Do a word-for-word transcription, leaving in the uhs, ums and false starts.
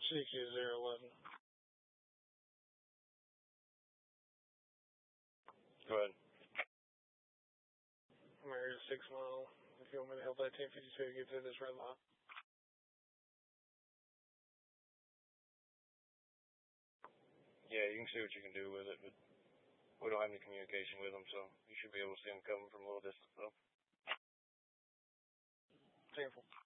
C Q zero eleven. Go ahead. I'm here at six mile. If you want me to help that ten fifty-two get through this red line. Yeah, you can see what you can do with it, but we don't have any communication with them, so you should be able to see them coming from a little distance, though. Careful.